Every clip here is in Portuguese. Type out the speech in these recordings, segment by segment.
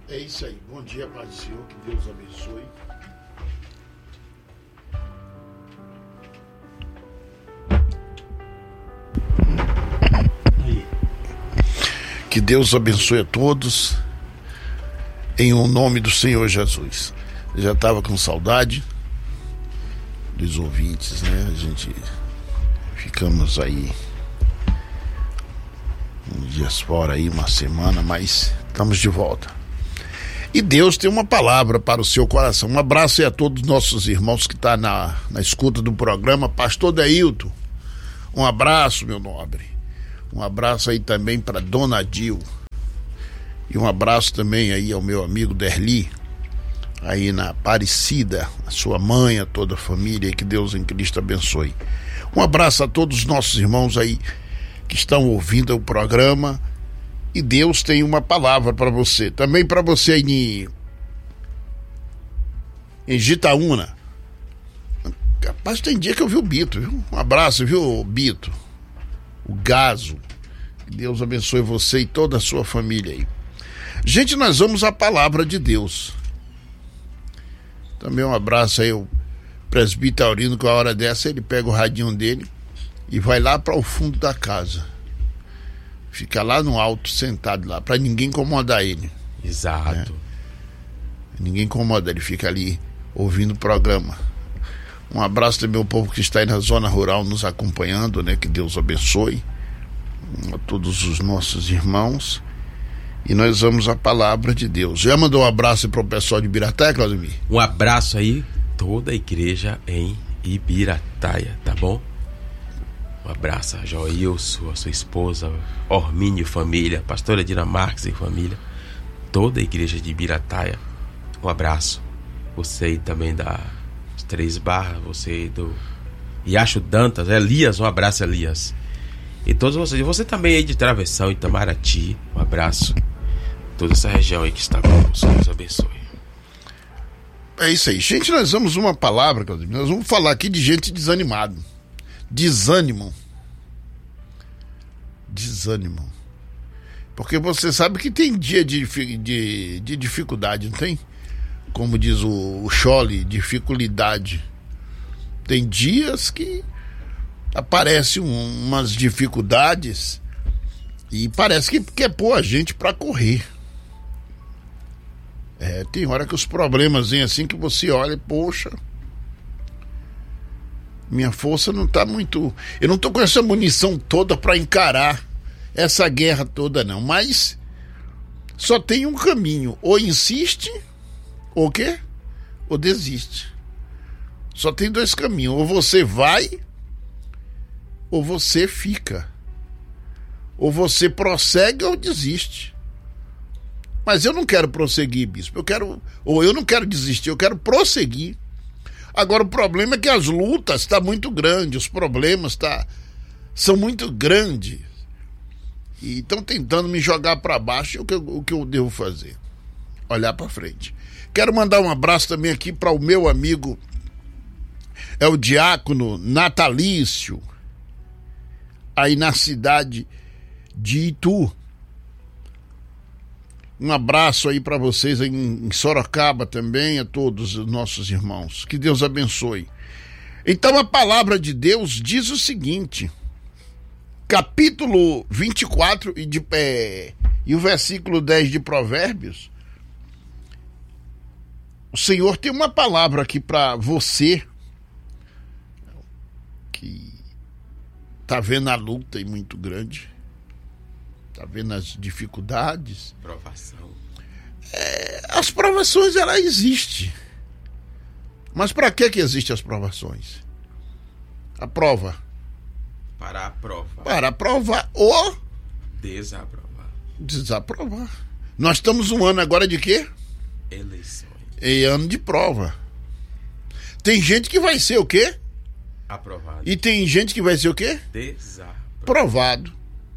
É isso aí. Bom dia, Pai do Senhor. Que Deus abençoe. Que Deus abençoe a todos. Em o nome do Senhor Jesus. Eu já estava com saudade dos ouvintes, né? A gente ficamos aí uns dias fora aí, uma semana, mas estamos de volta. E Deus tem uma palavra para o seu coração. Um abraço aí a todos os nossos irmãos que estão na escuta do programa. Pastor Deilton, um abraço, meu nobre. Um abraço aí também para Dona Dil. E um abraço também aí ao meu amigo Derli, aí na Aparecida, a sua mãe, a toda a família, que Deus em Cristo abençoe. Um abraço a todos os nossos irmãos aí que estão ouvindo o programa. E Deus tem uma palavra para você. Também para você aí em Gitaúna. Rapaz, tem dia que eu vi o Bito, viu? Um abraço, viu, Bito? O Gaso. Que Deus abençoe você e toda a sua família aí. Gente, nós vamos à palavra de Deus. Também um abraço aí ao presbítero Aurino, que a hora dessa ele pega o radinho dele e vai lá para o fundo da casa. Fica lá no alto, sentado lá, para ninguém incomodar ele. Exato. Né? Ninguém incomoda, ele fica ali ouvindo o programa. Um abraço também ao povo que está aí na zona rural nos acompanhando, né? Que Deus abençoe a todos os nossos irmãos. E nós vamos à palavra de Deus. Já mandou um abraço para o pessoal de Ibirataia, Claudemir? Um abraço aí, toda a igreja em Ibirataia, tá bom? Um abraço a Joilson, a sua esposa, Ormínio e família, pastora Dina Marques e família, toda a igreja de Ibirataia. Um abraço. Você aí também da Três Barras, você aí do Riacho Dantas, Elias, um abraço, Elias. E todos vocês, você também aí de Travessão, Itamaraty, um abraço. Toda essa região aí que está conosco, Deus abençoe. É isso aí. Gente, nós vamos uma palavra, Claudemir. Nós vamos falar aqui de gente desanimada. Desânimo. Porque você sabe que tem dia de dificuldade, não tem? Como diz o Scholle, dificuldade. Tem dias que aparecem umas dificuldades e parece que quer pôr a gente pra correr. Tem hora que os problemas vêm assim que você olha, poxa, minha força não tá muito... Eu não tô com essa munição toda pra encarar essa guerra toda não, mas só tem um caminho, ou insiste, ou o quê? Ou desiste. Só tem dois caminhos, ou você vai, ou você fica. Ou você prossegue ou desiste. Mas eu não quero prosseguir, bispo. Eu não quero desistir, eu quero prosseguir. Agora o problema é que as lutas estão muito grandes, os problemas são muito grandes. E estão tentando me jogar para baixo. O que eu devo fazer? Olhar para frente. Quero mandar um abraço também aqui para o meu amigo, é o diácono Natalício, aí na cidade de Itu. Um abraço aí para vocês aí em Sorocaba também, a todos os nossos irmãos. Que Deus abençoe. Então a palavra de Deus diz o seguinte, capítulo 24 e o versículo 10 de Provérbios. O Senhor tem uma palavra aqui para você que tá vendo a luta aí muito grande, tá vendo as dificuldades. Provação. As provações, ela existe. Mas para que existem as provações? A prova. Para a prova. Para aprovar ou desaprovar. Nós estamos um ano agora de quê? Eleições. É ano de prova. Tem gente que vai ser o quê? Aprovado. E tem gente que vai ser o quê? Provado.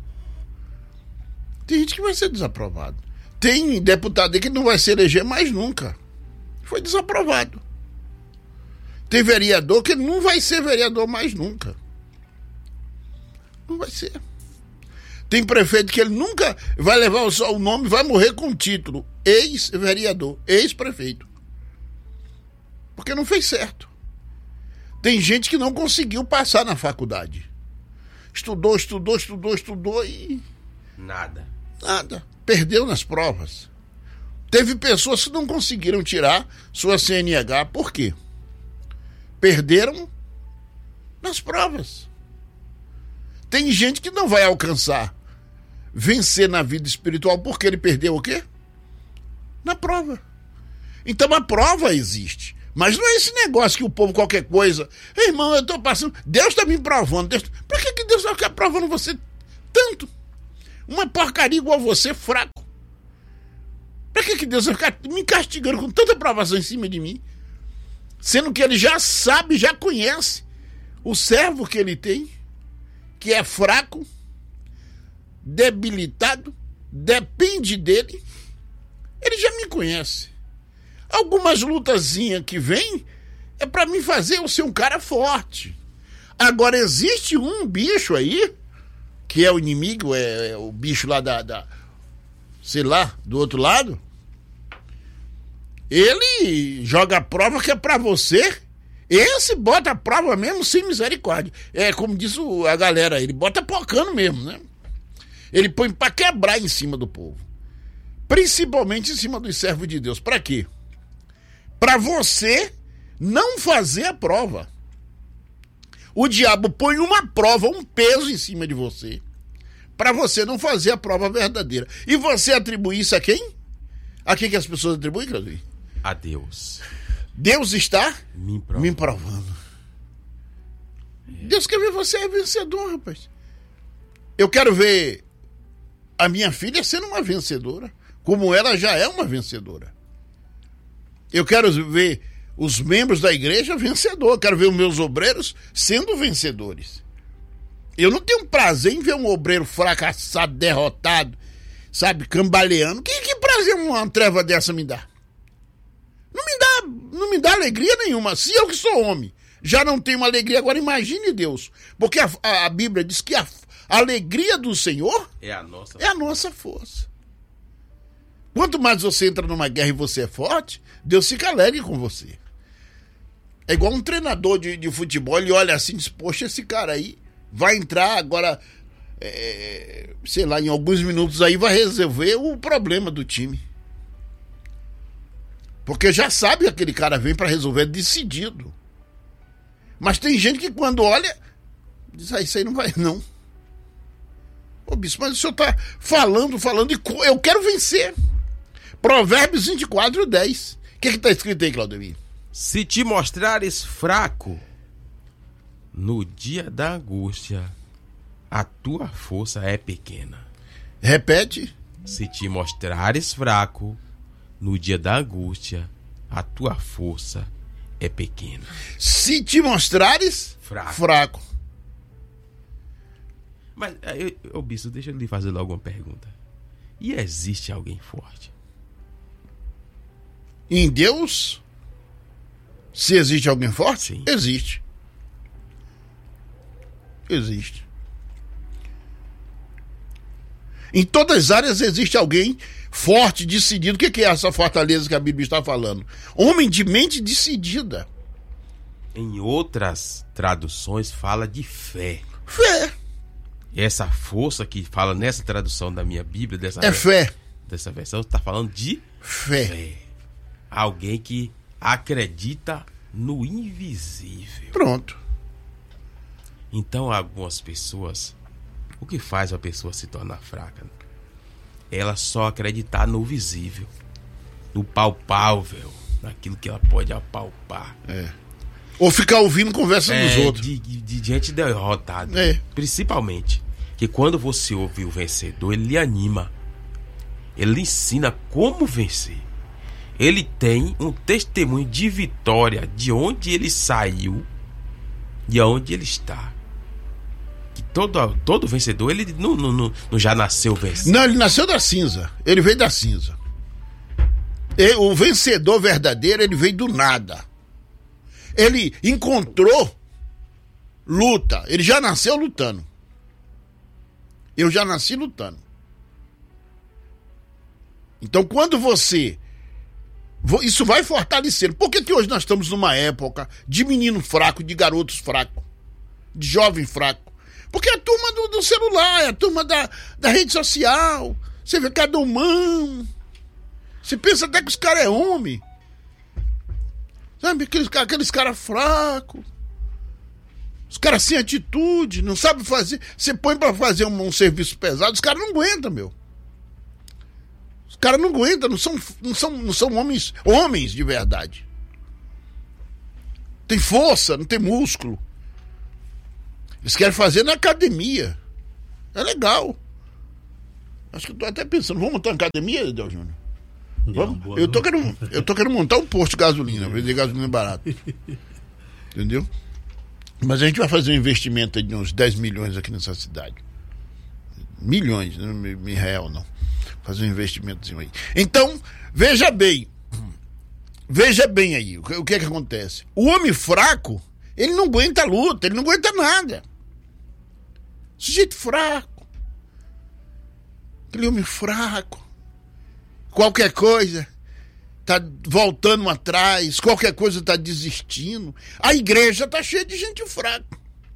Tem gente que vai ser desaprovado. Tem deputado aí que não vai se eleger mais nunca. Foi desaprovado. Tem vereador que não vai ser vereador mais nunca. Não vai ser. Tem prefeito que ele nunca vai levar só o nome, vai morrer com o título. Ex-vereador, ex-prefeito. Porque não fez certo. Tem gente que não conseguiu passar na faculdade. Estudou e... Nada. Perdeu nas provas. Teve pessoas que não conseguiram tirar sua CNH. Por quê? Perderam nas provas. Tem gente que não vai alcançar vencer na vida espiritual porque ele perdeu o quê? Na prova. Então a prova existe. Mas não é esse negócio que o povo, qualquer coisa... Irmão, eu tô passando... Deus tá me provando. Pra que Deus vai ficar provando você tanto? Uma porcaria igual você, fraco. Pra que Deus vai ficar me castigando com tanta provação em cima de mim? Sendo que ele já sabe, já conhece o servo que ele tem, que é fraco, debilitado, depende dele. Ele já me conhece. Algumas lutazinhas que vem é pra me fazer eu ser um cara forte. Agora existe um bicho aí, que é o inimigo, é o bicho lá sei lá, do outro lado. Ele joga a prova que é pra você. Esse bota a prova mesmo sem misericórdia. É como diz a galera, ele bota pocando mesmo, né? Ele põe pra quebrar em cima do povo. Principalmente em cima dos servos de Deus. Pra quê? Pra você não fazer a prova. O diabo põe uma prova, um peso em cima de você, pra você não fazer a prova verdadeira. E você atribui isso a quem? A quem que as pessoas atribuem, Claudio? A Deus. Deus está me provando. Deus quer ver você vencedor, rapaz. Eu quero ver a minha filha sendo uma vencedora, como ela já é uma vencedora. Eu quero ver os membros da igreja vencedores. Quero ver os meus obreiros sendo vencedores. Eu não tenho prazer em ver um obreiro fracassado, derrotado, sabe, cambaleando. Que prazer uma treva dessa me dá? Não me dá alegria nenhuma. Se eu que sou homem já não tenho alegria, agora imagine Deus. Porque a Bíblia diz que a alegria do Senhor é a nossa força. Quanto mais você entra numa guerra e você é forte, Deus fica alegre com você. É igual um treinador de futebol, ele olha assim e diz, poxa, esse cara aí vai entrar agora, sei lá, em alguns minutos aí vai resolver o problema do time. Porque já sabe que aquele cara vem para resolver decidido. Mas tem gente que quando olha, diz, isso aí não vai não. Ô bispo, mas o senhor tá falando, e eu quero vencer. Provérbios 24:10. O que tá escrito aí, Claudemir? Se te mostrares fraco no dia da angústia, a tua força é pequena. Repete. Se te mostrares fraco no dia da angústia, a tua força é pequena. Se te mostrares fraco. Mas, bispo, deixa eu lhe fazer logo uma pergunta. E existe alguém forte? Em Deus, se existe alguém forte, sim, existe. Em todas as áreas existe alguém forte, decidido. O que é essa fortaleza que a Bíblia está falando? Homem de mente decidida. Em outras traduções fala de fé. Fé. Essa força que fala nessa tradução da minha Bíblia, fé. Dessa versão, está falando de fé. Alguém que acredita no invisível. Pronto. Então, algumas pessoas, o que faz a pessoa se tornar fraca? Ela só acreditar no visível, no palpável, naquilo que ela pode apalpar. Ou ficar ouvindo conversa dos outros. De gente derrotada. Principalmente. Que quando você ouve o vencedor, ele lhe anima. Ele lhe ensina como vencer. Ele tem um testemunho de vitória de onde ele saiu e aonde ele está. Que todo vencedor, ele não já nasceu vencendo. Não, ele nasceu da cinza. Ele veio da cinza. O vencedor verdadeiro, ele veio do nada. Ele encontrou luta. Ele já nasceu lutando. Eu já nasci lutando. Então, quando você... Isso vai fortalecendo. Por que hoje nós estamos numa época de menino fraco, de garotos fracos, de jovem fraco? Porque é a turma do celular, é a turma da rede social. Você vê cada humano. Você pensa até que os caras é homem. Sabe, aqueles caras fracos. Os caras sem atitude, não sabem fazer. Você põe pra fazer um serviço pesado, os caras não aguentam, meu. Os caras não aguentam, não são homens de verdade. Tem força, não tem músculo. Eles querem fazer na academia. É legal. Acho que eu tô até pensando, vamos montar uma academia, Del Júnior? Eu tô querendo montar um posto de gasolina, vender gasolina barata. Entendeu? Mas a gente vai fazer um investimento de uns 10 milhões aqui nessa cidade. Milhões, não é real não. Fazer um investimentozinho aí. Então, veja bem aí, o que é que acontece? O homem fraco, ele não aguenta a luta, ele não aguenta nada. Sujeito fraco. Aquele homem fraco. Qualquer coisa tá voltando atrás, qualquer coisa tá desistindo. A igreja tá cheia de gente fraca.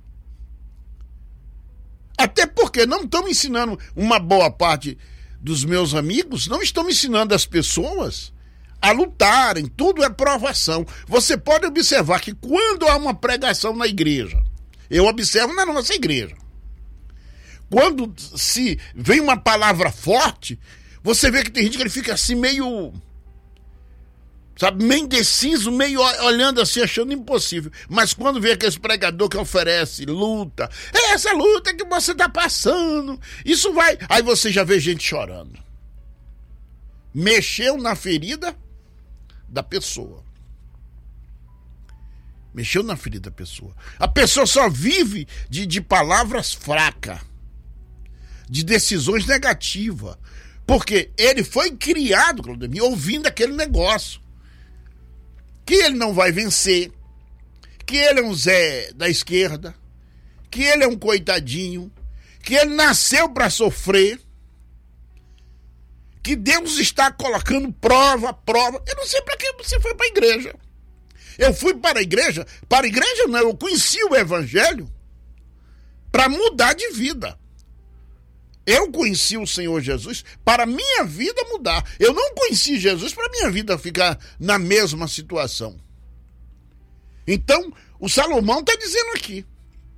Até porque não estão ensinando, uma boa parte dos meus amigos não estão ensinando as pessoas a lutarem, tudo é provação. Você pode observar que quando há uma pregação na igreja, eu observo na nossa igreja, quando se vem uma palavra forte, você vê que tem gente que ele fica assim meio, sabe, meio indeciso, meio olhando assim, achando impossível. Mas quando vê aquele pregador que oferece luta, é essa luta que você está passando, isso vai... Aí você já vê gente chorando. Mexeu na ferida da pessoa. Mexeu na ferida da pessoa. A pessoa só vive de palavras fracas, de decisões negativas. Porque ele foi criado, Claudemir, ouvindo aquele negócio. Que ele não vai vencer, que ele é um Zé da esquerda, que ele é um coitadinho, que ele nasceu para sofrer, que Deus está colocando prova. Eu não sei para que você foi para a igreja. Eu fui para a igreja não, eu conheci o evangelho para mudar de vida. Eu conheci o Senhor Jesus para a minha vida mudar. Eu não conheci Jesus para a minha vida ficar na mesma situação. Então, o Salomão está dizendo aqui.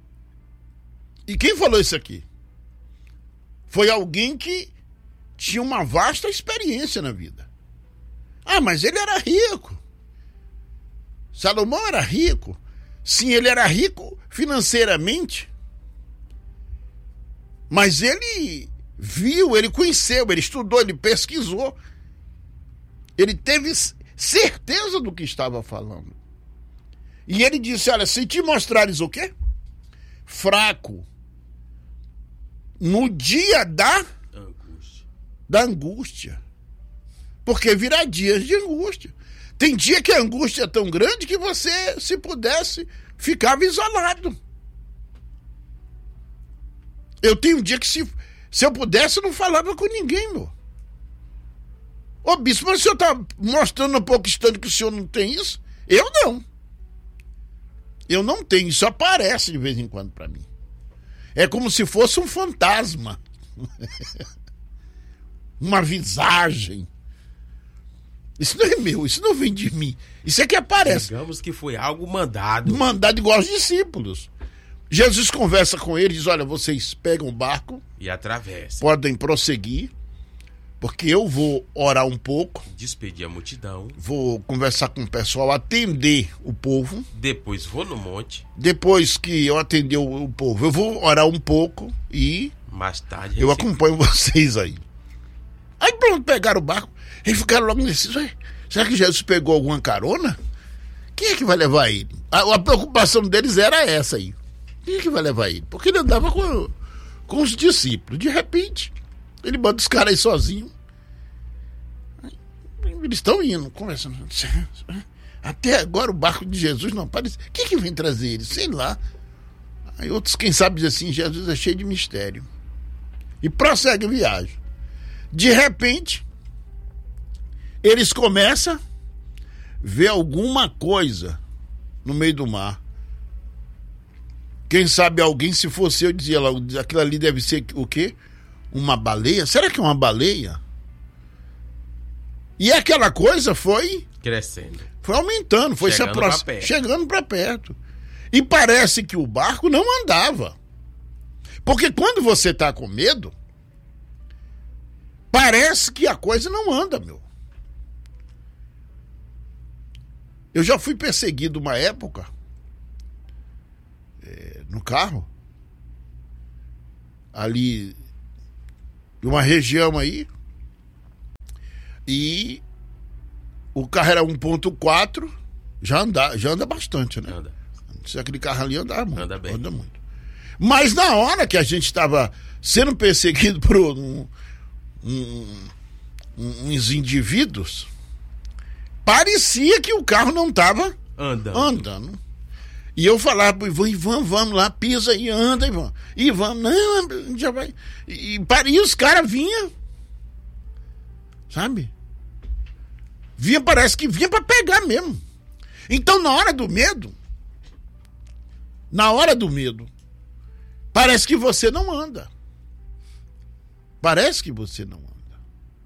E quem falou isso aqui? Foi alguém que tinha uma vasta experiência na vida. Ah, mas ele era rico. Salomão era rico. Sim, ele era rico financeiramente. Mas ele viu, ele conheceu, ele estudou, ele pesquisou. Ele teve certeza do que estava falando. E ele disse, olha, se te mostrares o quê? Fraco. No dia da angústia. Porque virá dias de angústia. Tem dia que a angústia é tão grande que você, se pudesse, ficava isolado. Eu tenho um dia que se eu pudesse, eu não falava com ninguém, meu. Ô bispo, mas o senhor está mostrando um pouco estando que o senhor não tem isso? Eu não. Eu não tenho, isso aparece de vez em quando para mim. É como se fosse um fantasma. Uma visagem. Isso não é meu, isso não vem de mim. Isso é que aparece. Digamos que foi algo mandado. Mandado igual aos discípulos. Jesus conversa com eles, diz, olha, vocês pegam o barco e atravessam. Podem prosseguir, porque eu vou orar um pouco. Despedir a multidão. Vou conversar com o pessoal, atender o povo. Depois vou no monte. Depois que eu atender o povo, eu vou orar um pouco e... mais tarde... eu acompanho vocês aí. Aí pronto, pegaram o barco. Eles ficaram logo nesse... será que Jesus pegou alguma carona? Quem é que vai levar ele? A preocupação deles era essa aí. Quem é que vai levar ele? Porque ele andava com os discípulos. De repente, ele bota os caras aí sozinho. Eles estão indo, conversando. Até agora o barco de Jesus não aparece. Quem é que vem trazer ele? Sei lá. Aí outros, quem sabe, dizem assim, Jesus é cheio de mistério. E prossegue a viagem. De repente, eles começam a ver alguma coisa no meio do mar. Quem sabe alguém, se fosse eu, dizia lá, aquilo ali deve ser o quê? Uma baleia? Será que é uma baleia? E aquela coisa foi crescendo. Foi aumentando, foi chegando para perto. E parece que o barco não andava. Porque quando você tá com medo, parece que a coisa não anda, meu. Eu já fui perseguido uma época no carro, ali de uma região aí, e o carro era 1.4, já anda bastante, né? Anda. Se aquele carro ali andava muito. Anda bem. Anda muito. Mas na hora que a gente estava sendo perseguido por uns indivíduos, parecia que o carro não estava andando. E eu falava, Ivan, vamos lá, pisa e anda, Ivan. Ivan, não, já vai. E os caras vinham, sabe? Parece que vinha para pegar mesmo. Então, na hora do medo, parece que você não anda. Parece que você não anda.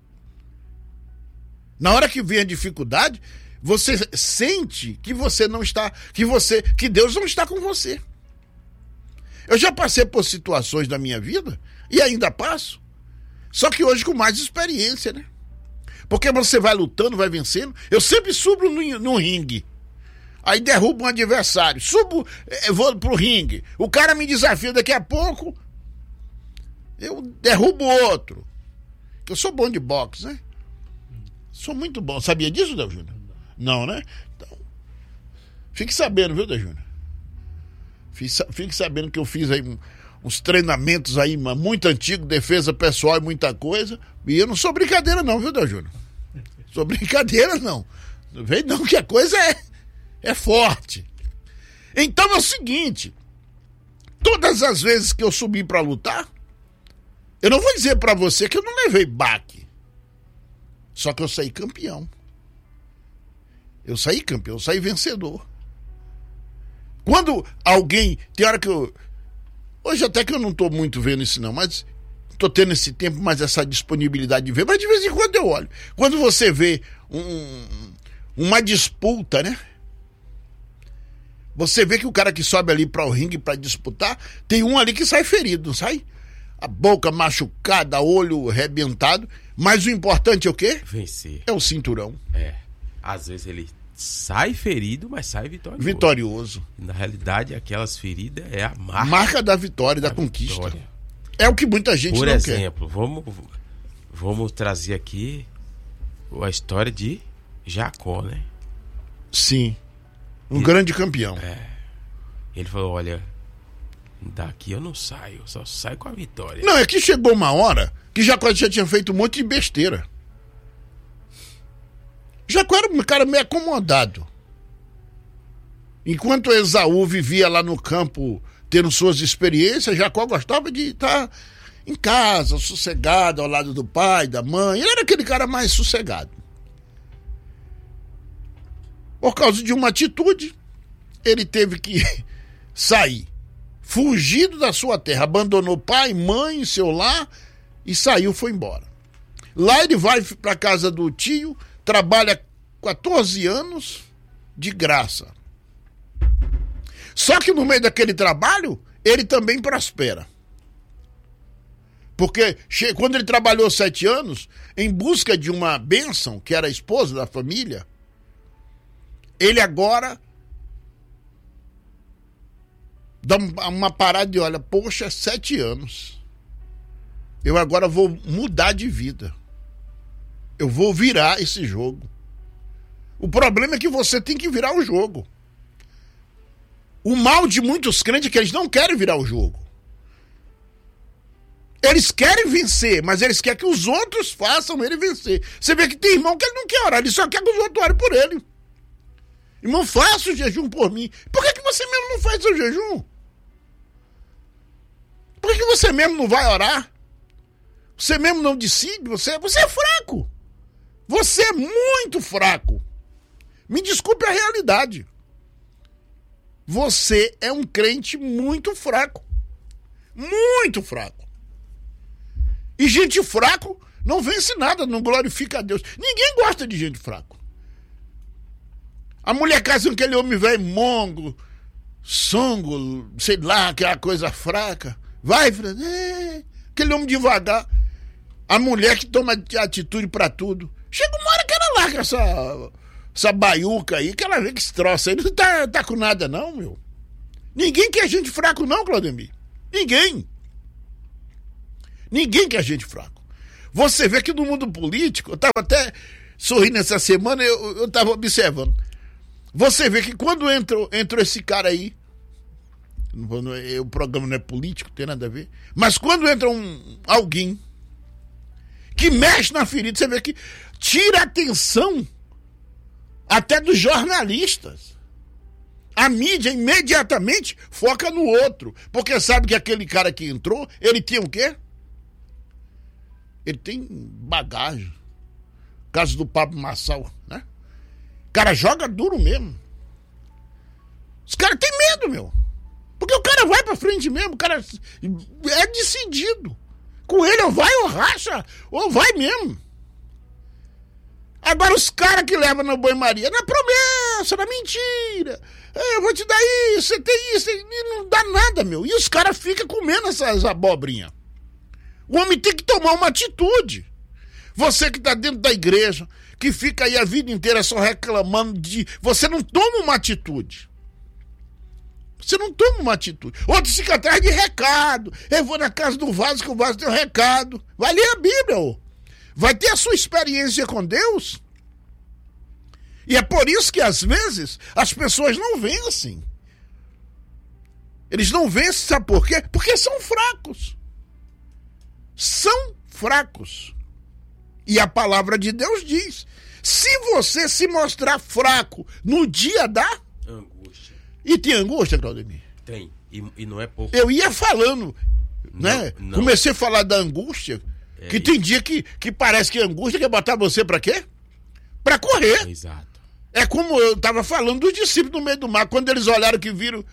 Na hora que vem a dificuldade, você sente que você não está, que Deus não está com você. Eu já passei por situações da minha vida e ainda passo, só que hoje com mais experiência, né? Porque você vai lutando, vai vencendo. Eu sempre subo no ringue. Aí derrubo um adversário. Vou pro ringue. O cara me desafia, daqui a pouco eu derrubo outro. Eu sou bom de boxe, né? Sou muito bom. Sabia disso, Del Júnior? Não, né? Então, fique sabendo, viu, Del Júnior? Fique sabendo que eu fiz aí uns treinamentos aí muito antigos, defesa pessoal e muita coisa. E eu não sou brincadeira não, viu, Del Júnior? Sou brincadeira não. Não vem não, que a coisa é forte. Então é o seguinte, todas as vezes que eu subi pra lutar, eu não vou dizer pra você que eu não levei baque. Só que eu saí campeão. Eu saí vencedor. Quando alguém, tem hora que hoje até que eu não tô muito vendo isso não, mas tô tendo esse tempo, mais essa disponibilidade de ver, mas de vez em quando eu olho. Quando você vê uma disputa, né? Você vê que o cara que sobe ali para o ringue para disputar, tem um ali que sai ferido, não sai? A boca machucada, olho arrebentado, mas o importante é o quê? Vencer. É o cinturão. Às vezes ele sai ferido, mas sai vitorioso. Na realidade, aquelas feridas é a marca da vitória, da conquista. Vitória. É o que muita gente não quer. Por exemplo, vamos trazer aqui a história de Jacó, né? Sim. Grande campeão. Ele falou, olha, daqui eu não saio, eu só saio com a vitória. Não, é que chegou uma hora que Jacó já tinha feito um monte de besteira. Jacó era um cara meio acomodado. Enquanto Esaú vivia lá no campo, tendo suas experiências, Jacó gostava de estar em casa, sossegado, ao lado do pai, da mãe. Ele era aquele cara mais sossegado. Por causa de uma atitude, ele teve que sair, fugido da sua terra, abandonou pai, mãe, seu lar e saiu, foi embora. Lá ele vai para casa do tio, trabalha 14 anos de graça. Só que no meio daquele trabalho, ele também prospera. Porque quando ele trabalhou 7 anos, em busca de uma bênção, que era a esposa da família, ele agora dá uma parada e olha, poxa, 7 anos. Eu agora vou mudar de vida. Eu vou virar esse jogo. O problema é que você tem que virar o jogo. O mal de muitos crentes é que eles não querem virar o jogo. Eles querem vencer, mas eles querem que os outros façam ele vencer. Você vê que tem irmão que ele não quer orar, ele só quer que os outros orem por ele. Irmão, faça o jejum por mim. Por que você mesmo não faz o jejum? Por que você mesmo não vai orar? Você mesmo não decide, você é fraco. Você é muito fraco. Me desculpe a realidade. Você é um crente muito fraco. Muito fraco. E gente fraco não vence nada, não glorifica a Deus. Ninguém gosta de gente fraco. A mulher casa com aquele homem velho mongo, songo, sei lá, aquela coisa fraca. Vai, aquele homem devagar. A mulher que toma atitude pra tudo. Chega uma hora que ela larga essa baiuca aí, que ela vê que esse troço aí não tá com nada não, meu. Ninguém quer gente fraco não, Claudemir. Ninguém. Ninguém quer gente fraco. Você vê que no mundo político, eu tava até sorrindo essa semana, eu tava observando. Você vê que quando entrou esse cara aí, o programa não é político, tem nada a ver, mas quando entra alguém que mexe na ferida, você vê que tira a atenção até dos jornalistas. A mídia imediatamente foca no outro, porque sabe que aquele cara que entrou, ele tinha o quê? Ele tem bagagem. Caso do Pablo Marçal, né? O cara joga duro mesmo. Os caras têm medo, meu. Porque o cara vai pra frente mesmo, o cara é decidido. Com ele ou vai ou racha, ou vai mesmo. Agora os caras que levam na banho-maria, na promessa, na mentira. Eu vou te dar isso, você tem isso, e não dá nada, meu. E os caras ficam comendo essas abobrinhas. O homem tem que tomar uma atitude. Você que está dentro da igreja, que fica aí a vida inteira só reclamando de... Você não toma uma atitude. Você não toma uma atitude. Outros ficam atrás de recado. Eu vou na casa do vaso, que o vaso tem um recado. Vai ler a Bíblia, ô. Vai ter a sua experiência com Deus. E é por isso que às vezes as pessoas não vencem. Eles não vencem, sabe por quê? Porque são fracos. São fracos. E a palavra de Deus diz: se você se mostrar fraco no dia da angústia. E tem angústia, Claudemir? Tem, e não é pouco. Eu ia falando, né? Não. Comecei a falar da angústia, que tem dia que parece que a angústia quer botar você pra quê? Pra correr. Exato. É como eu tava falando dos discípulos no meio do mar, quando eles olharam que viram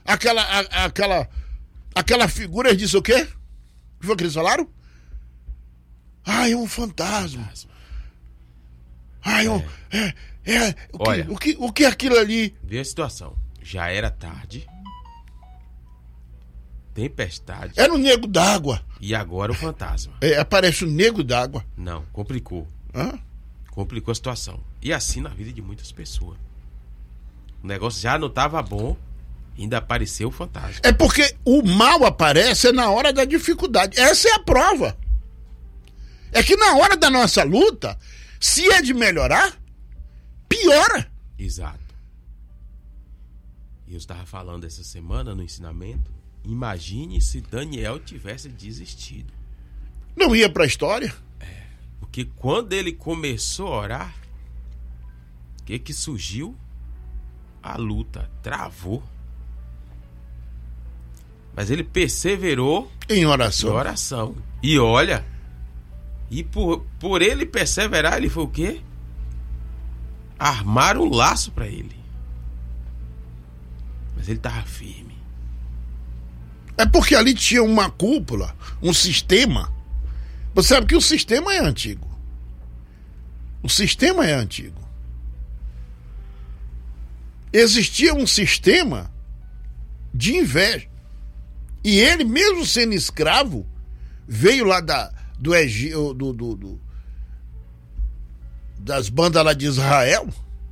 aquela figura, eles disseram o quê? O que foi que eles falaram? É um fantasma. Olha, o que é aquilo ali? Vê a situação. Já era tarde. Tempestade. Era o nego d'água. E agora o fantasma. Aparece o nego d'água. Não, complicou. Hã? Complicou a situação. E assim na vida de muitas pessoas. O negócio já não estava bom, ainda apareceu o fantasma. É porque o mal aparece na hora da dificuldade. Essa é a prova. É que na hora da nossa luta, se é de melhorar, piora. Exato. E eu estava falando essa semana no ensinamento, imagine se Daniel tivesse desistido. Não ia para a história? Porque quando ele começou a orar, o que surgiu? A luta travou. Mas ele perseverou em oração. E olha, e por ele perseverar, ele foi o quê? Armaram um laço para ele. Mas ele estava firme. É porque ali tinha uma cúpula, um sistema. Você sabe que o sistema é antigo. O sistema é antigo. Existia um sistema de inveja. E ele, mesmo sendo escravo, veio lá do Egito, das bandas lá de Israel.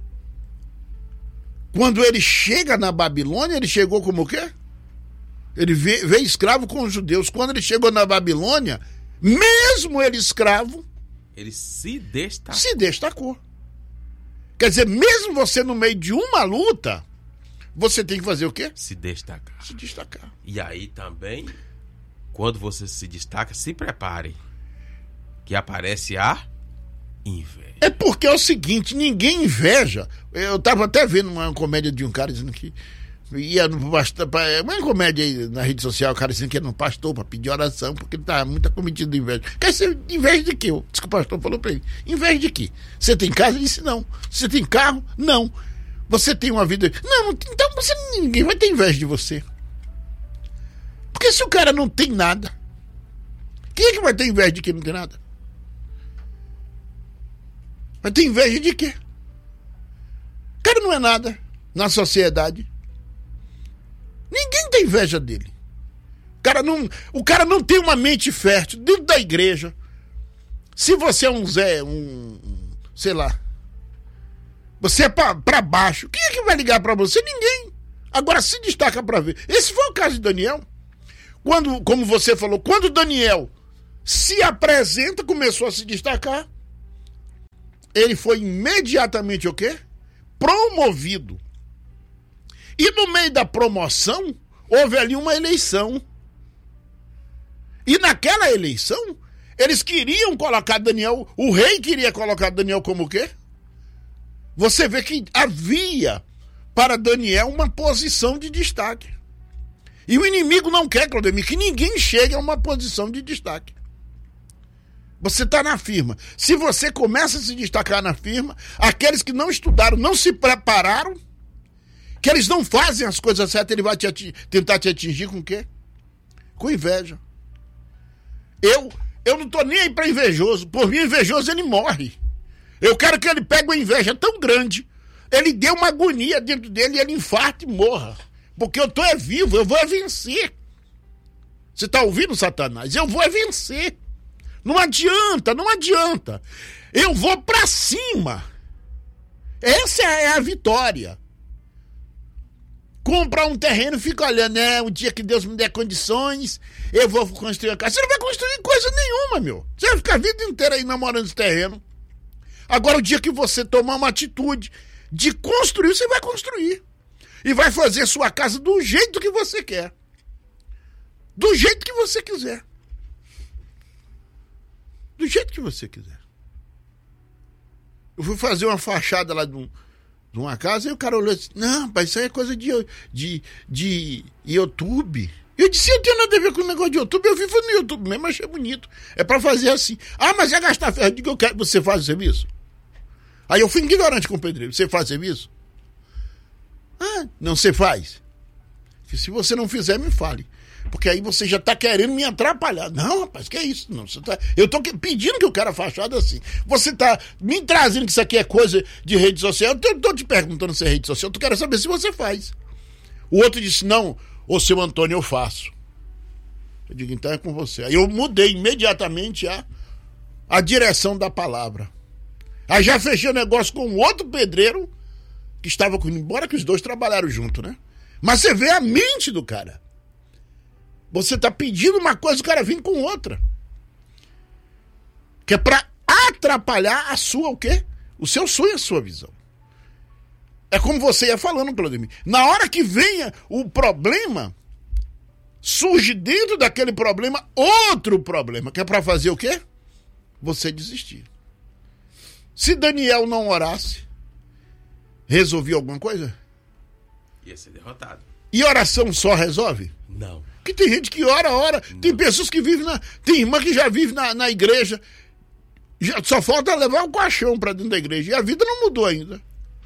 Quando ele chega na Babilônia, ele chegou como o quê? Ele veio escravo com os judeus. Quando ele chegou na Babilônia, mesmo ele escravo, ele se destacou. Se destacou. Quer dizer, mesmo você no meio de uma luta, você tem que fazer o quê? Se destacar. Se destacar. E aí também, quando você se destaca, se prepare, que aparece a inveja. É porque é o seguinte, ninguém inveja. Eu tava até vendo uma comédia de um cara dizendo que ia no pastor, uma comédia aí na rede social, o cara dizendo que ia no pastor pra pedir oração, porque ele tá muito acometido de inveja. Quer ser inveja de quê? Diz que o pastor falou pra ele, inveja de quê? Você tem casa? Ele disse, não. Você tem carro? Não. Você tem uma vida? Não, então ninguém vai ter inveja de você. Porque se o cara não tem nada, quem é que vai ter inveja de quem não tem nada? Vai ter inveja de quê? O cara não é nada na sociedade. Ninguém tem inveja dele. O cara não tem uma mente fértil dentro da igreja. Se você é um Zé, sei lá, você é pra baixo, quem é que vai ligar pra você? Ninguém. Agora se destaca pra ver. Esse foi o caso de Daniel. Como você falou, quando Daniel se apresenta, começou a se destacar, ele foi imediatamente o quê? Promovido. E no meio da promoção, houve ali uma eleição. E naquela eleição, eles queriam colocar Daniel, o rei queria colocar Daniel como o quê? Você vê que havia para Daniel uma posição de destaque. E o inimigo não quer, Claudemir, que ninguém chegue a uma posição de destaque. Você está na firma. Se você começa a se destacar na firma, aqueles que não estudaram, não se prepararam, que eles não fazem as coisas certas, ele vai tentar te atingir com o quê? Com inveja. Eu não estou nem aí para invejoso. Por mim, invejoso ele morre. Eu quero que ele pegue uma inveja tão grande, ele dê uma agonia dentro dele e ele infarte e morra. Porque eu estou vivo, eu vou vencer. Você está ouvindo, Satanás? Eu vou vencer. Não adianta, não adianta. Eu vou para cima. Essa é a vitória. Comprar um terreno, fica olhando, o dia que Deus me der condições, eu vou construir uma casa. Você não vai construir coisa nenhuma, meu. Você vai ficar a vida inteira aí namorando esse terreno. Agora, o dia que você tomar uma atitude de construir, você vai construir. E vai fazer sua casa do jeito que você quer. Do jeito que você quiser. Do jeito que você quiser. Eu fui fazer uma fachada lá de uma casa e o cara olhou e disse, não, rapaz, isso aí é coisa de YouTube. Eu disse, eu tenho nada a ver com o negócio de YouTube, eu vivo no YouTube mesmo, achei bonito. É pra fazer assim. Ah, mas é gastar ferro. Eu digo, eu quero que você faça o serviço. Aí eu fui ignorante com o pedreiro. Você faz serviço? Ah, não, você faz. Se você não fizer, me fale. Porque aí você já está querendo me atrapalhar. Não, rapaz, que é isso? Não, eu estou pedindo que o cara fachada assim. Você está me trazendo que isso aqui é coisa de rede social. Eu estou te perguntando se é rede social. Tu quer saber se você faz. O outro disse, não, ô seu Antônio, eu faço. Eu digo, então é com você. Aí eu mudei imediatamente a direção da palavra. Aí já fechei o negócio com outro pedreiro que estava comigo, embora que os dois trabalharam junto, né? Mas você vê a mente do cara. Você está pedindo uma coisa, o cara vem com outra. Que é para atrapalhar a sua, o quê? O seu sonho, a sua visão. É como você ia falando, Claudemir. Na hora que venha o problema, surge dentro daquele problema outro problema, que é para fazer o quê? Você desistir. Se Daniel não orasse, resolvia alguma coisa? Ia ser derrotado. E oração só resolve? Não. Porque tem gente que ora. Não. Tem pessoas que vivem tem irmã que já vive na igreja. Só falta levar o caixão para dentro da igreja. E a vida não mudou ainda.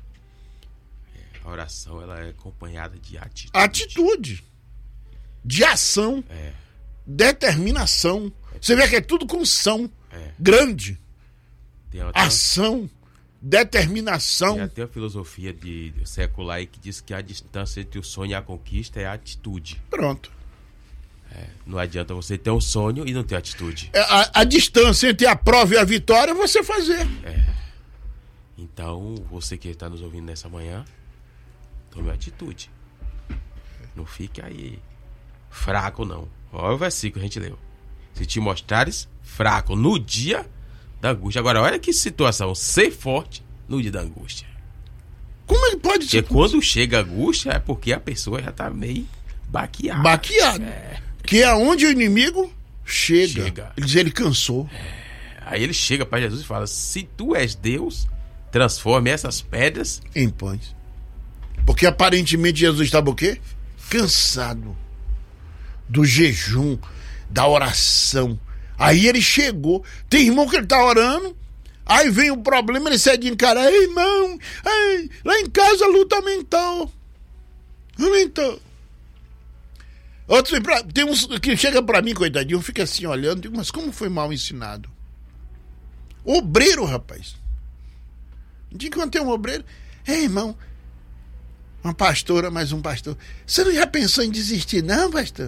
A oração, ela é acompanhada de atitude. Atitude. De ação. Determinação. Você vê que é tudo com são. Grande. Ação. Determinação. Tem até a filosofia de secular aí que diz que a distância entre o sonho e a conquista é a atitude. Pronto. Não adianta você ter um sonho e não ter atitude. A distância entre a prova e a vitória é você fazer. Então, você que está nos ouvindo nessa manhã, tome atitude. Não fique aí fraco, não. Olha o versículo que a gente leu. Se te mostrares fraco no dia da angústia. Agora, olha que situação. Ser forte no dia da angústia. Como ele pode ser? Porque quando chega a angústia é porque a pessoa já está meio baqueada. Baqueada. Que é onde o inimigo chega. Ele diz, ele cansou. Aí ele chega para Jesus e fala, se tu és Deus, transforme essas pedras em pães. Porque aparentemente Jesus estava o quê? Cansado do jejum, da oração. Aí ele chegou. Tem irmão que ele tá orando, aí vem o problema, ele sai de encarar. Ei, irmão, lá em casa a luta aumentou. Outros, tem uns que chega pra mim, coitadinho, fica assim olhando, digo, mas como foi mal ensinado? Obreiro, rapaz. De quando tem um obreiro, ei, irmão, uma pastora, mais um pastor, você não já pensou em desistir, não, pastor?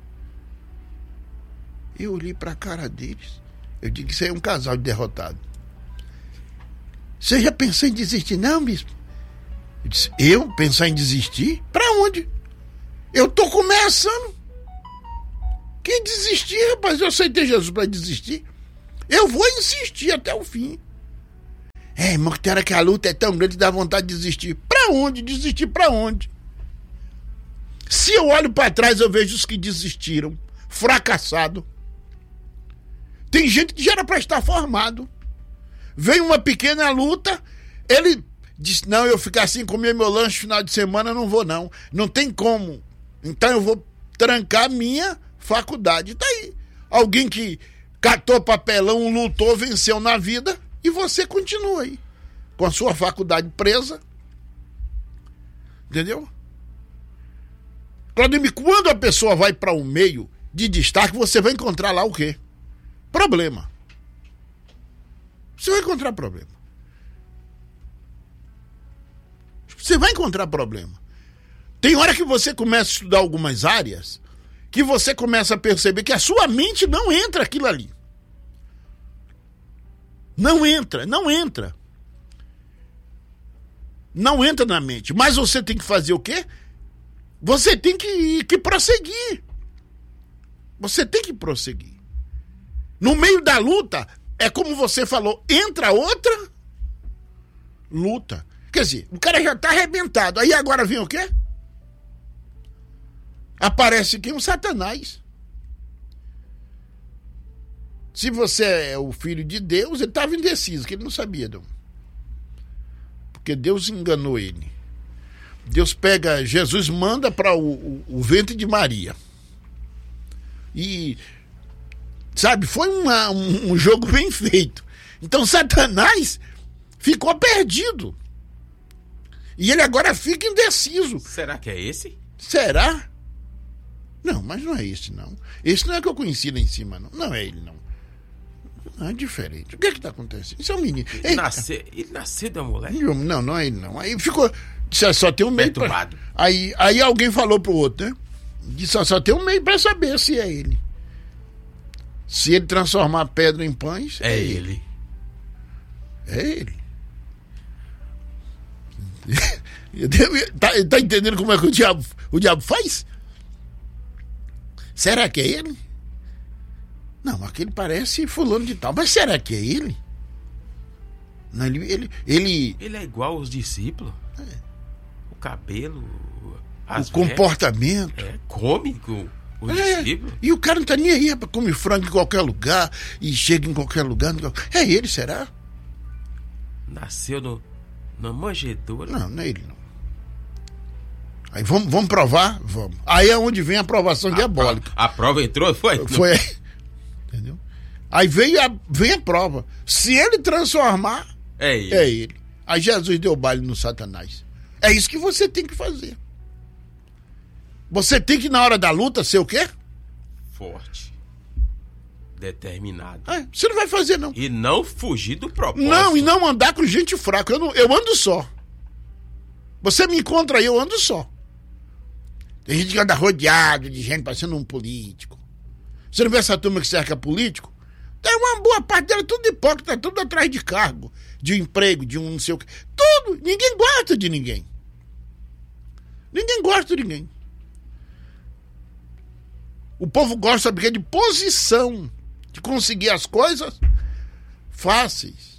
Eu olhei pra cara deles, eu digo que isso aí é um casal de derrotado. Você já pensou em desistir, não, bispo? Eu disse, eu pensar em desistir? Pra onde? Eu tô começando. Que desistir, rapaz? Eu aceitei Jesus pra desistir. Eu vou insistir até o fim. Irmão, que tem hora que a luta é tão grande, dá vontade de desistir. Pra onde? Desistir pra onde? Se eu olho pra trás, eu vejo os que desistiram, fracassado. Tem gente que já era pra estar formado. Vem uma pequena luta, ele diz, não, eu ficar assim, comer meu lanche final de semana, não vou não. Não tem como. Então eu vou trancar minha faculdade. Tá aí. Alguém que catou papelão, lutou, venceu na vida, e você continua aí, com a sua faculdade presa. Entendeu? Claudemir, quando a pessoa vai para um meio de destaque, você vai encontrar lá o quê? Problema. Você vai encontrar problema. Você vai encontrar problema. Tem hora que você começa a estudar algumas áreas que você começa a perceber que a sua mente não entra aquilo ali. Não entra. Não entra na mente. Mas você tem que fazer o quê? Você tem que prosseguir. Você tem que prosseguir. No meio da luta, é como você falou, entra outra luta. Quer dizer, o cara já está arrebentado. Aí agora vem o quê? Aparece aqui um Satanás. Se você é o filho de Deus, ele estava indeciso, que ele não sabia, não. Porque Deus enganou ele. Deus pega, Jesus manda para o ventre de Maria. E, sabe, foi um jogo bem feito. Então Satanás ficou perdido. E ele agora fica indeciso. Será que é esse? Será? Não, mas não é esse, não. Esse não é que eu conheci lá em cima, não. Não é ele, não. Não, é diferente. O que é que tá acontecendo? Isso é um menino. Ele nasceu da mulher? Não, não é ele, não. Aí ficou... Só tem um meio pra... Aí alguém falou pro outro, né? Disse, só tem um meio pra saber se é ele. Se ele transformar pedra em pães... É ele. É ele. Tá entendendo como é que o diabo faz? Será que é ele? Não, aquele parece fulano de tal. Mas será que é ele? Não, ele é igual aos discípulos. É. O cabelo, o comportamento. É cômico. O discípulo. E o cara não tá nem aí, come frango em qualquer lugar e chega em qualquer lugar. É ele, será? Nasceu na manjedoura. Não é ele, não. Aí vamos provar? Vamos. Aí é onde vem a aprovação diabólica. A prova entrou, foi? Foi. Entendeu? Aí vem a prova. Se ele transformar, é ele. Aí Jesus deu baile no Satanás. É isso que você tem que fazer. Você tem que, na hora da luta, ser o quê? Forte. Determinado. Você não vai fazer, não. E não fugir do propósito. Não, e não andar com gente fraca. Eu ando só. Você me encontra aí, eu ando só. Tem gente que anda rodeado de gente parecendo um político. Você não vê essa turma que cerca político? Tem uma boa parte dela, tudo hipócrita, tudo atrás de cargo, de emprego, de um não sei o quê. Tudo. Ninguém gosta de ninguém. Ninguém gosta de ninguém. O povo gosta, sabe, de posição, de conseguir as coisas fáceis.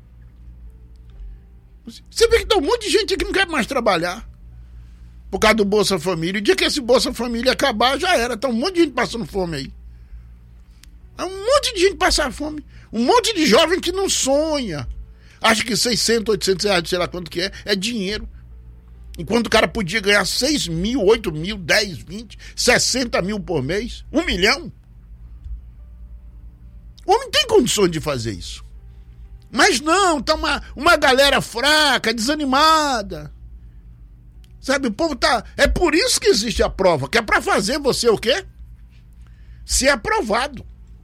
Você vê que tem um monte de gente aqui que não quer mais trabalhar por causa do Bolsa Família. O dia que esse Bolsa Família acabar, já era. Tá um monte de gente passando fome aí. Um monte de gente passando fome. Um monte de jovem que não sonha. Acha que 600, 800 reais, sei lá quanto que é dinheiro. Enquanto o cara podia ganhar 6 mil, 8 mil, 10, 20, 60 mil por mês, 1 milhão. O homem tem condições de fazer isso. Mas não, tá uma galera fraca, desanimada. Sabe, o povo tá... É por isso que existe a prova, que é pra fazer você o quê? Ser aprovado.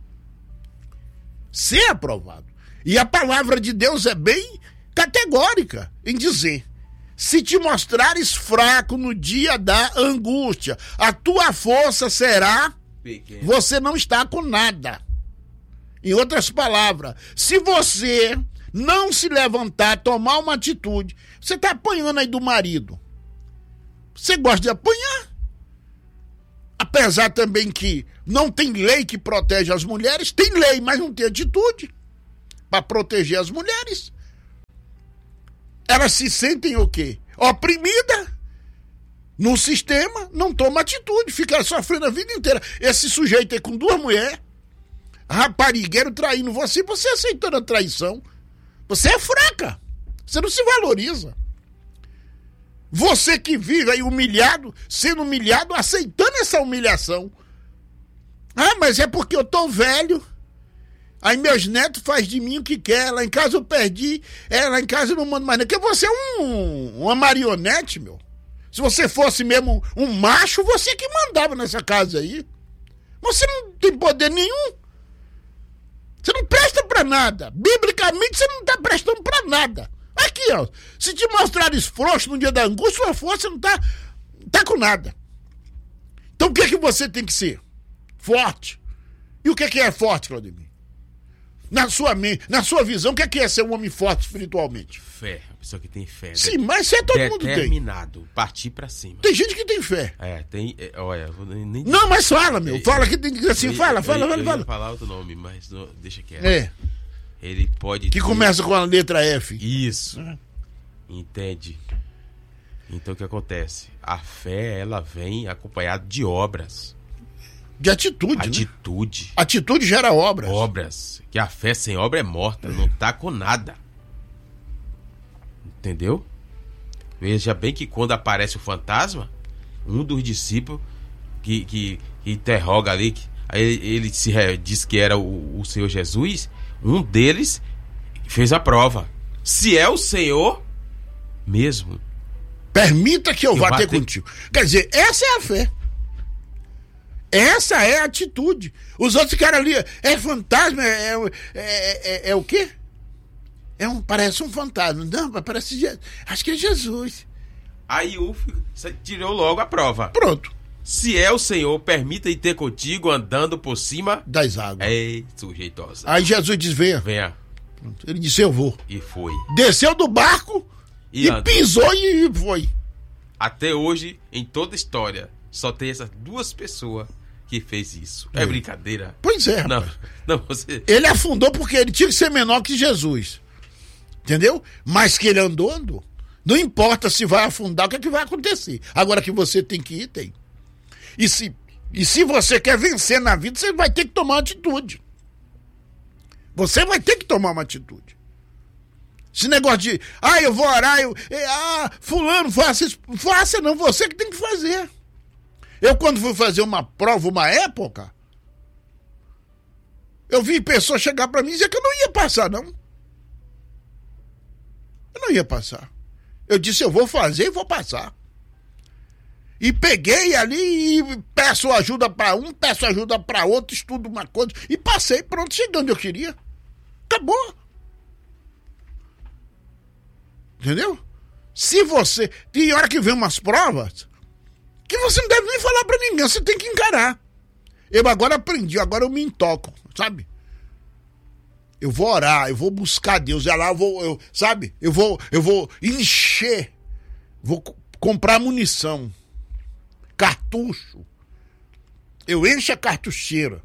Ser aprovado. E a palavra de Deus é bem categórica em dizer: se te mostrares fraco no dia da angústia, a tua força será pequena. Você não está com nada. Em outras palavras, se você não se levantar, tomar uma atitude, você está apanhando aí do marido. Você gosta de apanhar. Apesar também que não tem lei que protege as mulheres, tem lei, mas não tem atitude para proteger as mulheres. Elas se sentem o quê? Oprimida no sistema, não toma atitude, fica sofrendo a vida inteira. Esse sujeito aí com 2 mulheres, raparigueiro traindo você aceitando a traição. Você é fraca, você não se valoriza. Você que vive aí humilhado, sendo humilhado, aceitando essa humilhação. Ah, mas é porque eu tô velho. Aí meus netos fazem de mim o que quer. Lá em casa eu perdi. Lá em casa eu não mando mais nada. Porque você é uma marionete, meu. Se você fosse mesmo um macho, você que mandava nessa casa aí. Você não tem poder nenhum. Você não presta pra nada. Biblicamente você não tá prestando pra nada. Aqui, ó. Se te mostrares frouxo no dia da angústia, sua força não tá com nada. Então o que é que você tem que ser? Forte. E o que é forte, Claudemir? Na sua visão, o que é ser um homem forte espiritualmente? Fé. A pessoa que tem fé. Sim, mas fé todo mundo tem. Determinado. Partir pra cima. Tem gente que tem fé. Tem... olha, nem... Não, mas fala, meu. Fala que tem que dizer assim. Fala. Eu ia falar outro nome, mas não, deixa quieto. Ele pode... Que começa com a letra F. Isso. Entende? Então o que acontece? A fé, ela vem acompanhada de obras. De atitude, Atitude. Né? Atitude gera obras. Obras. Que a fé sem obra é morta. Não tá com nada. Entendeu? Veja bem que quando aparece o fantasma, um dos discípulos que interroga ali, aí ele diz que era o Senhor Jesus, um deles fez a prova. Se é o Senhor mesmo, permita que eu vá ter contigo. Quer dizer, essa é a fé. Essa é a atitude. Os outros ficaram ali, é fantasma, é o quê? Parece um fantasma. Não, mas parece, acho que é Jesus. Aí tirou logo a prova. Pronto. Se é o Senhor, permita ir ter contigo andando por cima das águas. Sujeitosa. Aí Jesus diz, venha. Pronto. Ele disse, eu vou. E foi. Desceu do barco e pisou e foi. Até hoje, em toda a história, só tem essas 2 pessoas que fez isso. É brincadeira? Pois é, rapaz. Não, você... Ele afundou porque ele tinha que ser menor que Jesus. Entendeu? Mas que ele andou. Não importa se vai afundar, o que é que vai acontecer. Agora que você tem que ir, tem. E se você quer vencer na vida, você vai ter que tomar uma atitude. Você vai ter que tomar uma atitude. Esse negócio de, eu vou orar, fulano, faça isso. Faça não, você que tem que fazer. Eu quando fui fazer uma prova, uma época, eu vi pessoas chegar pra mim e dizer que eu não ia passar, não. Eu não ia passar. Eu disse, eu vou fazer e vou passar. E peguei ali e peço ajuda pra um, peço ajuda pra outro, estudo uma coisa e passei, pronto, cheguei onde eu queria. Acabou. Entendeu? Se você... Tem hora que vem umas provas que você não deve nem falar pra ninguém, você tem que encarar. Eu agora aprendi, agora eu me intoco, sabe? Eu vou orar, eu vou buscar Deus, lá eu vou encher, vou comprar munição, cartucho. Eu encho a cartucheira.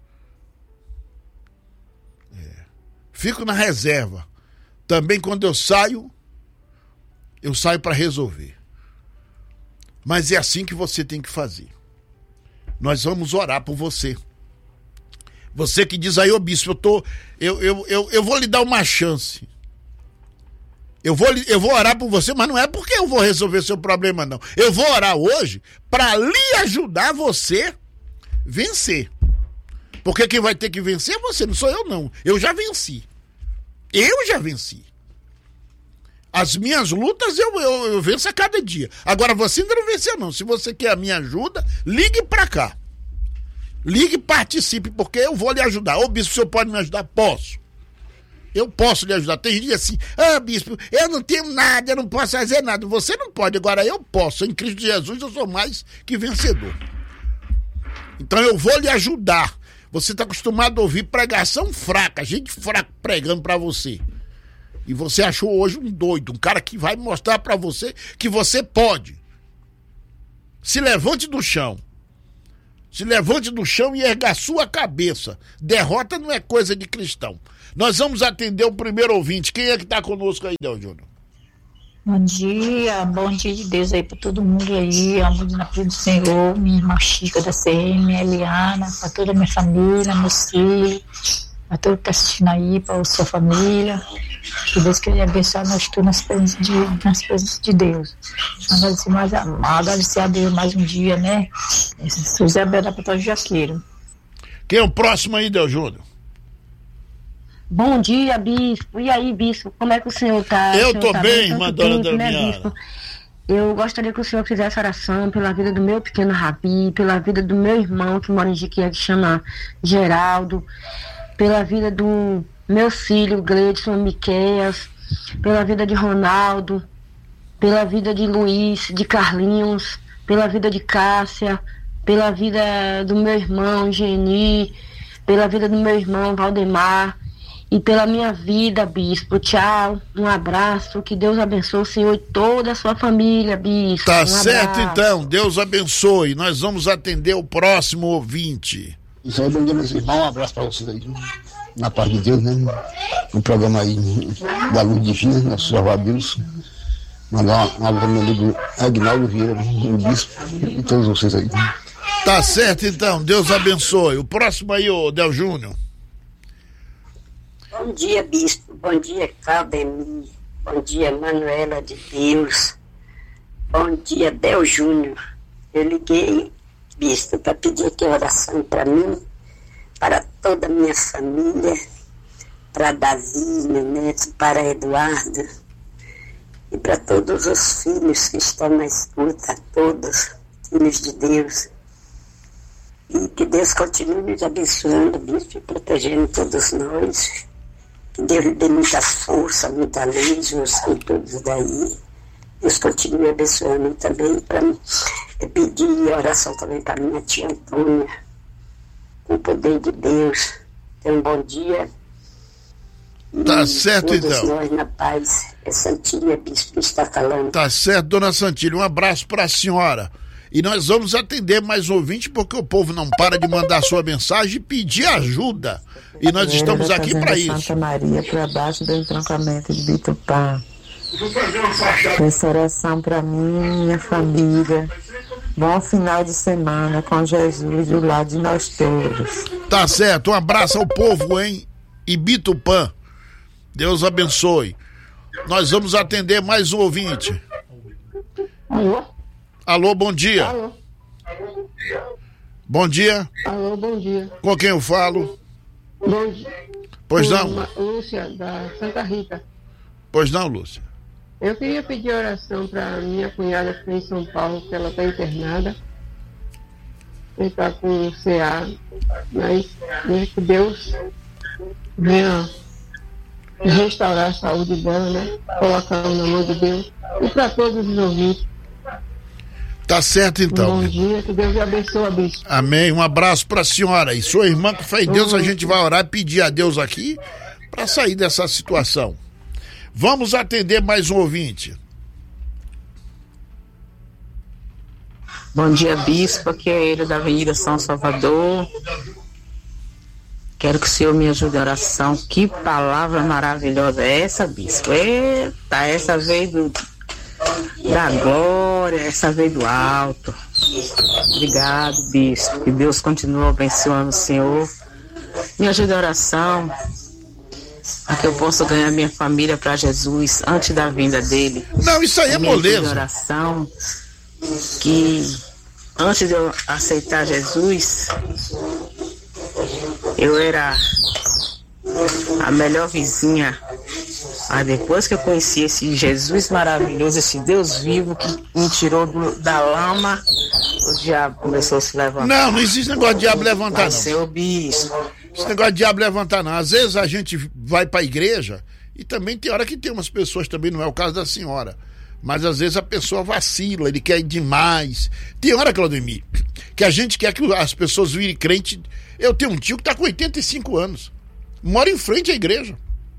Fico na reserva. Também quando eu saio para resolver. Mas é assim que você tem que fazer. Nós vamos orar por você. Você que diz aí, ô bispo, eu vou lhe dar uma chance. Eu vou orar por você, mas não é porque eu vou resolver seu problema, não. Eu vou orar hoje para lhe ajudar você vencer. Porque quem vai ter que vencer é você, não sou eu, não. Eu já venci. As minhas lutas eu venço a cada dia. Agora você ainda não venceu, não. Se você quer a minha ajuda, ligue pra cá. Ligue e participe, porque eu vou lhe ajudar. Ô, bispo, o senhor pode me ajudar? Posso. Eu posso lhe ajudar. Tem gente assim, bispo, eu não tenho nada, eu não posso fazer nada. Você não pode, agora eu posso. Em Cristo Jesus eu sou mais que vencedor. Então eu vou lhe ajudar. Você está acostumado a ouvir pregação fraca, gente fraca pregando para você. E você achou hoje um doido, um cara que vai mostrar para você que você pode. Se levante do chão. Se levante do chão e erga a sua cabeça. Derrota não é coisa de cristão. Nós vamos atender o primeiro ouvinte. Quem é que está conosco aí, Del Júnior? Bom dia de Deus aí para todo mundo aí, amo na paz do Senhor, minha irmã Chica da CM, Eliana, para toda a minha família, meus filhos, para todo que está assistindo aí, para a sua família, que Deus queria abençoar nós todos nas presenças de Deus. Agradecer a Deus mais um dia, né? José Bela para todo Jaqueiro. Quem é o próximo aí, Del Júnior? Bom dia, bispo. E aí, bispo, como é que o senhor tá? Eu tô bem, irmã Dona Damiana. Bispo? Eu gostaria que o senhor fizesse oração pela vida do meu pequeno Rabi, pela vida do meu irmão que mora em Jiquié, que chama Geraldo, pela vida do meu filho, Gleidson Miqueias, pela vida de Ronaldo, pela vida de Luiz, de Carlinhos, pela vida de Cássia, pela vida do meu irmão, Geni, pela vida do meu irmão, Valdemar, e pela minha vida, bispo. Tchau, um abraço, que Deus abençoe o senhor e toda a sua família, bispo. Tá certo, então, Deus abençoe. Nós vamos atender o próximo ouvinte. Isso aí, bom dia, meus irmãos, um abraço pra vocês aí, na paz de Deus, né? Um programa aí da Luz Divina, nosso Salvador Deus. Mandar um abraço pro meu amigo Agnaldo Vieira, o bispo, e todos vocês aí. Tá certo, então, Deus abençoe. O próximo aí, o Del Júnior. Bom dia, bispo. Bom dia, Claudemir. Bom dia, Manuela de Deus. Bom dia, Del Júnior. Eu liguei, bispo, para pedir aqui oração para mim, para toda a minha família, para Davi, meu neto, para Eduardo, e para todos os filhos que estão na escuta, todos, filhos de Deus. E que Deus continue nos abençoando, bispo, protegendo todos nós. Que Deus lhe dê muita força, muita luz, são todos daí. Deus continue abençoando também para mim. Eu pedi oração também para minha tia Antônia, com o poder de Deus. Tenha um bom dia. Tá certo, todos então. Nós na paz. É Santília, bispo, que está falando. Tá certo, dona Santília. Um abraço para a senhora. E nós vamos atender mais ouvinte, porque o povo não para de mandar sua mensagem e pedir ajuda. E nós estamos aqui para isso. Santa Maria, para baixo do entroncamento de Bitupá. Essa oração para mim, minha família. Bom final de semana com Jesus do lado de nós todos. Tá certo, um abraço ao povo em Ibitupã. Deus abençoe. Nós vamos atender mais um ouvinte. Alô? Alô, bom dia. Alô? Bom dia. Alô, bom dia. Com quem eu falo? Bom dia. Pois não? Lúcia, da Santa Rita. Pois não, Lúcia. Eu queria pedir oração para minha cunhada que está em São Paulo, que ela está internada. Ele está com CA, mas que Deus venha restaurar a saúde dela, né? Colocar na mão de Deus. E para todos os ouvintes. Tá certo, então. Bom dia, que Deus lhe abençoe, bispo. Amém, um abraço pra senhora. E sua irmã que faz Deus, a gente vai orar e pedir a Deus aqui para sair dessa situação. Vamos atender mais um ouvinte. Bom dia, bispo, aqui é ele da Avenida São Salvador. Quero que o senhor me ajude a oração. Que palavra maravilhosa é essa, bispo? Eita, essa veio da glória, essa veio do alto. Obrigado, bispo. Que Deus continue abençoando o senhor. Me ajude a oração para que eu possa ganhar minha família para Jesus antes da vinda dele. Não, isso aí é moleza. Oração que antes de eu aceitar Jesus, eu era a melhor vizinha. Mas depois que eu conheci esse Jesus maravilhoso, esse Deus vivo que me tirou da lama, o diabo começou a se levantar. Não existe negócio de diabo levantar, não. Seu bispo. Esse negócio de diabo levantar, não. Às vezes a gente vai pra igreja e também tem hora que tem umas pessoas, também não é o caso da senhora, mas às vezes a pessoa vacila, ele quer ir demais. Tem hora, Claudemir, que a gente quer que as pessoas virem crente. Eu tenho um tio que tá com 85 anos, mora em frente à igreja.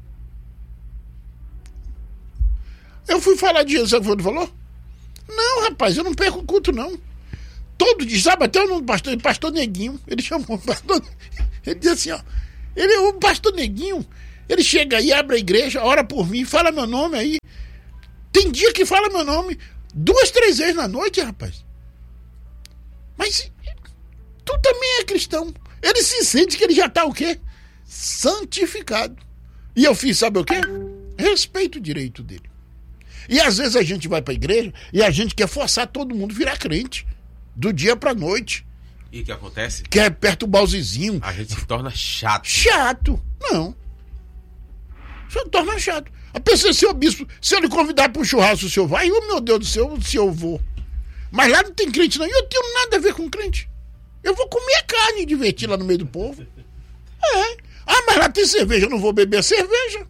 Eu fui falar de Jesus, sabe o que ele falou? Não, rapaz, eu não perco o culto, não. Todo dia, sabe, até o nome do pastor Neguinho, ele chamou o pastor, ele diz assim, ó, ele é o pastor Neguinho, ele chega aí, abre a igreja, ora por mim, fala meu nome aí. Tem dia que fala meu nome 2, 3 vezes na noite, rapaz. Mas tu também é cristão. Ele se sente que ele já tá o quê? Santificado. E eu fiz, sabe o quê? Respeito o direito dele. E às vezes a gente vai pra igreja e a gente quer forçar todo mundo a virar crente. Do dia pra noite. E o que acontece? Quer perturbar os vizinhos. A gente se torna chato. Chato. Não. Você torna chato. A pessoa, seu bispo, se eu lhe convidar para um churrasco, o senhor vai? Oh, meu Deus do céu, se eu vou. Mas lá não tem crente, não. Eu tenho nada a ver com crente. Eu vou comer carne e divertir lá no meio do povo. É. Ah, mas lá tem cerveja, eu não vou beber cerveja.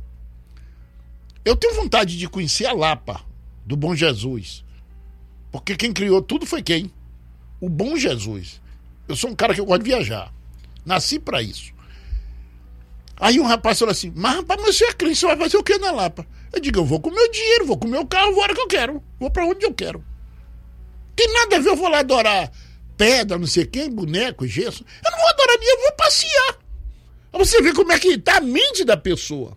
Eu tenho vontade de conhecer a Lapa do Bom Jesus. Porque quem criou tudo foi quem? O Bom Jesus. Eu sou um cara que eu gosto de viajar. Nasci pra isso. Aí um rapaz falou assim, mas rapaz, você é crente, você vai fazer o que na Lapa? Eu digo, eu vou com o meu dinheiro, vou com o meu carro, vou a hora que eu quero. Vou pra onde eu quero. Tem nada a ver, eu vou lá adorar pedra, não sei quem, boneco, gesso. Eu não vou adorar ninguém, eu vou passear. Pra você ver como é que tá a mente da pessoa.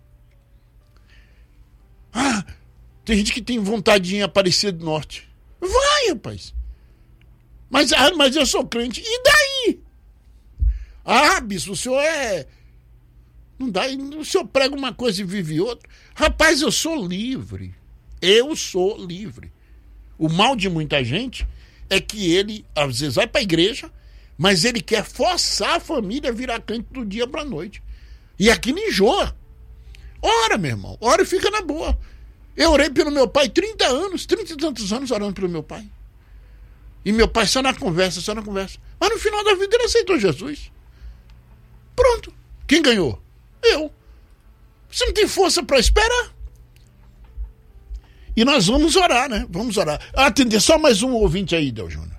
Ah, tem gente que tem vontade de ir em Aparecida do Norte. Vai, rapaz. Mas eu sou crente. E daí? Ah, bispo, o senhor é... Não dá, o senhor prega uma coisa e vive outra. Rapaz, eu sou livre. Eu sou livre. O mal de muita gente é que ele, às vezes, vai para a igreja, mas ele quer forçar a família a virar crente do dia para a noite. E aquilo enjoa. Ora, meu irmão, ora e fica na boa. Eu orei pelo meu pai 30 e tantos anos orando pelo meu pai. E meu pai só na conversa. Mas no final da vida ele aceitou Jesus. Pronto. Quem ganhou? Eu. Você não tem força para esperar? E nós vamos orar, né? Vamos orar. Atender só mais um ouvinte aí, Del Júnior.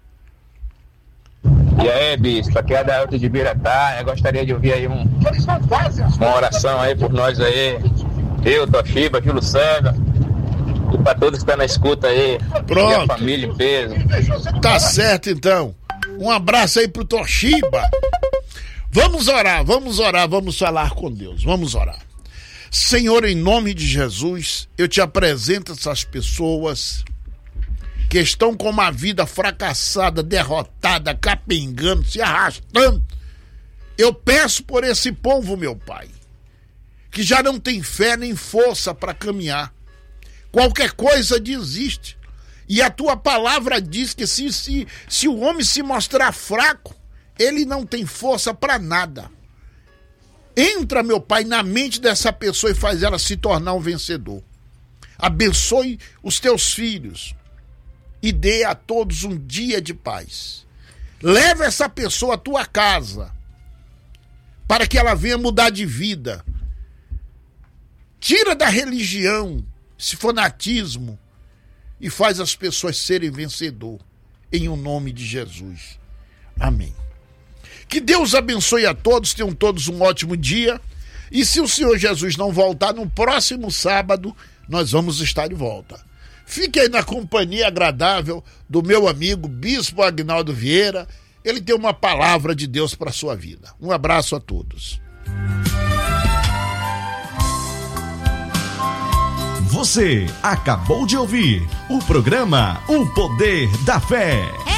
E aí, bispo, aqui é da Alta de Biratá. Eu gostaria de ouvir aí uma oração aí por nós aí. Eu, Toshiba, Gil Sanga. E para todos que estão na escuta aí. Pronto. E a família em peso. Tá certo, então. Um abraço aí pro Toshiba. Vamos orar, vamos falar com Deus. Vamos orar. Senhor, em nome de Jesus, eu te apresento essas pessoas que estão com uma vida fracassada, derrotada, capengando, se arrastando. Eu peço por esse povo, meu Pai, que já não tem fé nem força para caminhar. Qualquer coisa desiste. E a tua palavra diz que se o homem se mostrar fraco, ele não tem força para nada. Entra, meu Pai, na mente dessa pessoa e faz ela se tornar um vencedor. Abençoe os teus filhos e dê a todos um dia de paz. Leva essa pessoa à tua casa para que ela venha mudar de vida. Tira da religião esse fanatismo e faz as pessoas serem vencedor. Em o nome de Jesus. Amém. Que Deus abençoe a todos, tenham todos um ótimo dia. E se o Senhor Jesus não voltar, no próximo sábado, nós vamos estar de volta. Fique aí na companhia agradável do meu amigo Bispo Aguinaldo Vieira. Ele tem uma palavra de Deus para a sua vida. Um abraço a todos. Você acabou de ouvir o programa O Poder da Fé.